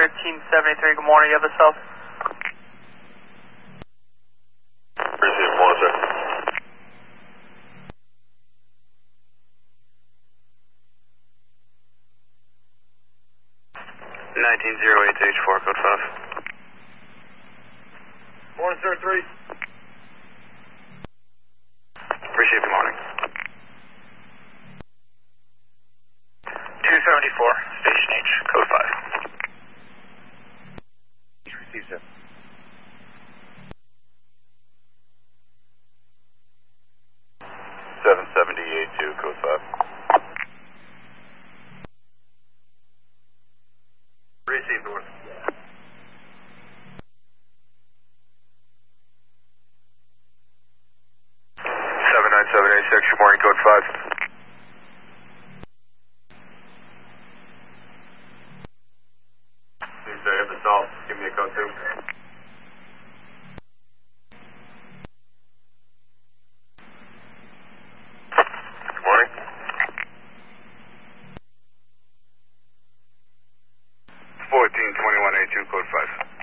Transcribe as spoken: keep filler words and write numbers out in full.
thirteen seventy-three, good morning, you have a cell? Receive, morning, sir. nineteen oh eight H four, code five. Morning, sir, three. Receive, good morning. two seventy-four, station H, code five. Receive, sir. seven seventy-eight two, code five. Receive, north. seven nine seven eight six, good morning, code five. Tuesday, have the salt. Give me a code two. Good morning. fourteen twenty-one eight two, code five.